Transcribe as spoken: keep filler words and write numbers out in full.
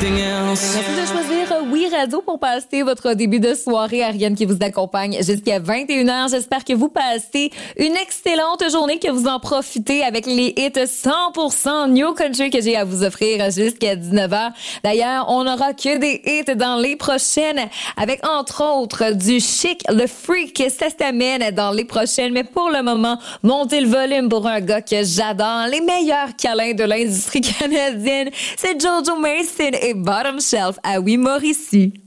anything else. Merci de choisir Oui Radio pour passer votre début de soirée. Ariane qui vous accompagne jusqu'à vingt et une heures. J'espère que vous passez une excellente journée, que vous en profitez avec les hits cent pour cent New Country que j'ai à vous offrir jusqu'à dix-neuf heures. D'ailleurs, on n'aura que des hits dans les prochaines avec entre autres du chic, le freak. Ça s'amène dans les prochaines. Mais pour le moment, montez le volume pour un gars que j'adore. Les meilleurs câlins de l'industrie canadienne, c'est Jojo Mason et Bottom Shelf à Oui Mauricie.